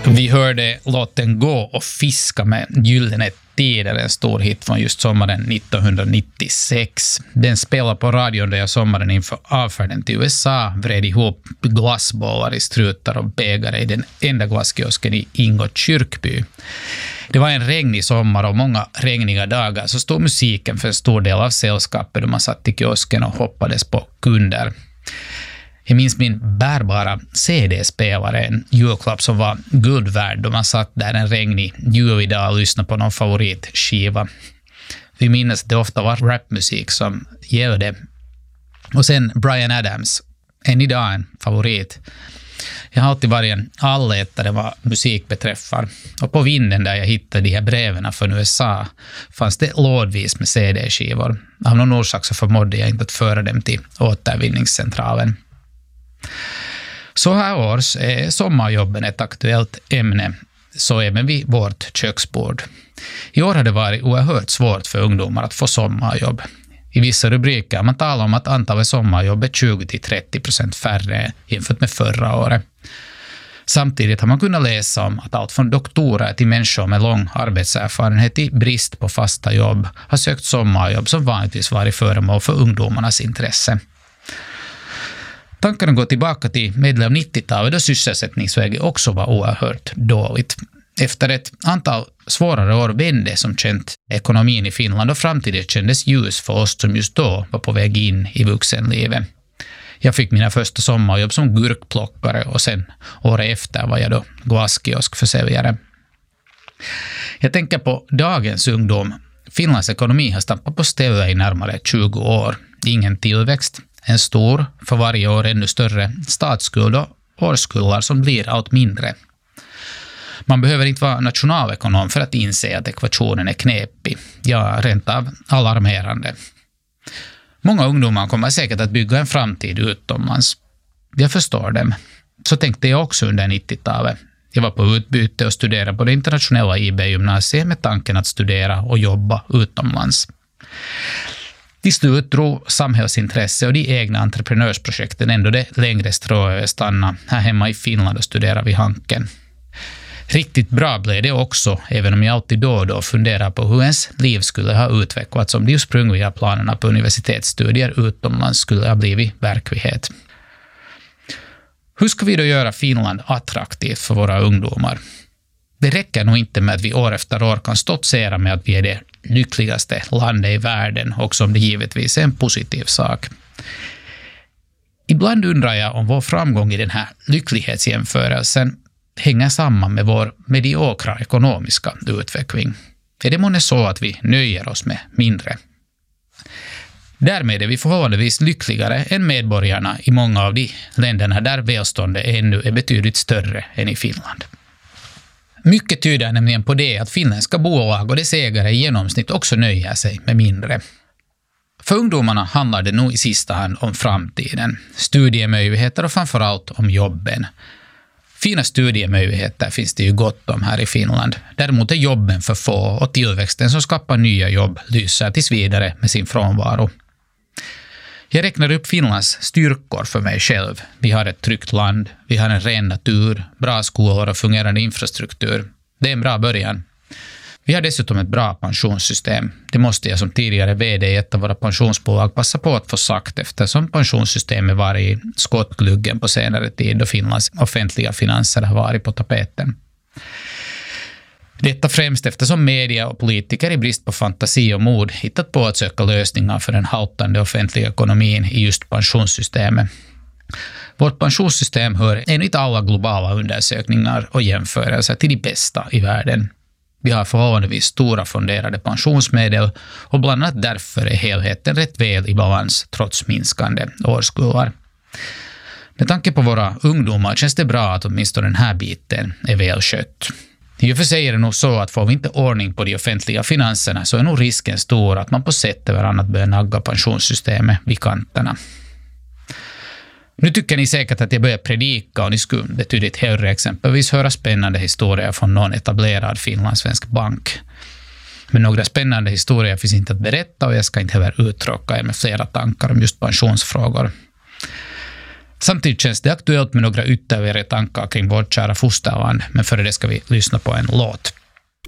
Vi hörde låten Gå och fiska med Gyllene Tider, en stor hit från just sommaren 1996. Den spelar på radion där jag sommaren inför avfärden till USA vred ihop glassbollar i strutar och bägare i den enda glasskiosken i Ingo kyrkby. Det var en regnig sommar och många regniga dagar så stod musiken för en stor del av sällskapet då man satt i kiosken och hoppades på kunder. Jag minns min bärbara CD-spelare, en julklapp som var guld värd då man satt där en regnig juldag och lyssnade på någon favoritskiva. Vi minns att det ofta var rapmusik som gällde. Och sen Bryan Adams, än idag en favorit. Jag har alltid varit en allätare vad musik beträffar. Och på vinden där jag hittade de här breven från USA fanns det lådvis med CD-skivor. Av någon orsak så förmådde jag inte att föra dem till återvinningscentralen. Så här års är sommarjobben ett aktuellt ämne, så även vid vårt köksbord. I år har det varit oerhört svårt för ungdomar att få sommarjobb. I vissa rubriker man talar om att antalet sommarjobb är 20-30% färre jämfört med förra året. Samtidigt har man kunnat läsa om att allt från doktorer till människor med lång arbetserfarenhet i brist på fasta jobb har sökt sommarjobb som vanligtvis varit föremål för ungdomarnas intresse. Tankarna går tillbaka till medel av 90-talet då sysselsättningsläget också var oerhört dåligt. Efter ett antal svårare år vände som känt ekonomin i Finland och framtiden kändes ljus för oss som just då var på väg in i vuxenlivet. Jag fick mina första sommarjobb som gurkplockare och sen året efter var jag då glasskioskförsäljare. Jag tänker på dagens ungdom. Finlands ekonomi har stampat på ställe i närmare 20 år. Ingen tillväxt. En stor, för varje år ännu större, statsskuld och årskullar som blir allt mindre. Man behöver inte vara nationalekonom för att inse att ekvationen är knepig, ja rent av alarmerande. Många ungdomar kommer säkert att bygga en framtid utomlands. Jag förstår dem. Så tänkte jag också under 90-talet. Jag var på utbyte och studerade på det internationella IB-gymnasiet med tanken att studera och jobba utomlands. Till slut drog samhällsintresse och de egna entreprenörsprojekten ändå det längre strået stanna här hemma i Finland och studera vid Hanken. Riktigt bra blev det också, även om jag alltid då och då funderar på hur ens liv skulle ha utvecklats om de ursprungliga planerna på universitetsstudier utomlands skulle ha blivit verklighet. Hur ska vi då göra Finland attraktivt för våra ungdomar? Det räcker nog inte med att vi år efter år kan stoltsera med att vi är det lyckligaste landet i världen, också om det givetvis är en positiv sak. Ibland undrar jag om vår framgång i den här lycklighetsjämförelsen hänger samman med vår mediokra ekonomiska utveckling. Är det månne så att vi nöjer oss med mindre? Därmed är vi förhållandevis lyckligare än medborgarna i många av de länderna där välståndet ännu är betydligt större än i Finland. Mycket tyder nämligen på det att finländska bolag och dess ägare i genomsnitt också nöjer sig med mindre. För ungdomarna handlar det nog i sista hand om framtiden, studiemöjligheter och framförallt om jobben. Fina studiemöjligheter finns det ju gott om här i Finland. Däremot är jobben för få och tillväxten som skapar nya jobb lyser tills vidare med sin frånvaro. Jag räknar upp Finlands styrkor för mig själv. Vi har ett tryggt land, vi har en ren natur, bra skolor och fungerande infrastruktur. Det är en bra början. Vi har dessutom ett bra pensionssystem. Det måste jag som tidigare vd i ett av våra pensionsbolag passa på att få sagt eftersom pensionssystemet var i skottgluggen på senare tid och Finlands offentliga finanser har varit på tapeten. Detta främst eftersom media och politiker i brist på fantasi och mod hittat på att söka lösningar för den haltande offentliga ekonomin i just pensionssystemet. Vårt pensionssystem hör enligt alla globala undersökningar och jämförelser till de bästa i världen. Vi har förhållandevis stora fonderade pensionsmedel och bland annat därför är helheten rätt väl i balans trots minskande årskullar. Med tanke på våra ungdomar känns det bra att åtminstone den här biten är välskött. I och för sig är det nog så att får vi inte ordning på de offentliga finanserna så är nog risken stor att man på sätt eller annat börjar nagga pensionssystemet vid kanterna. Nu tycker ni säkert att jag börjar predika och ni skulle betydligt hellre exempelvis höra spännande historier från någon etablerad finlandssvensk bank. Men några spännande historier finns inte att berätta och jag ska inte heller uttråka er med flera tankar om just pensionsfrågor. Samtidigt känns det aktuellt med några ytterligare tankar kring vårt kära fosterland, men före det ska vi lyssna på en låt.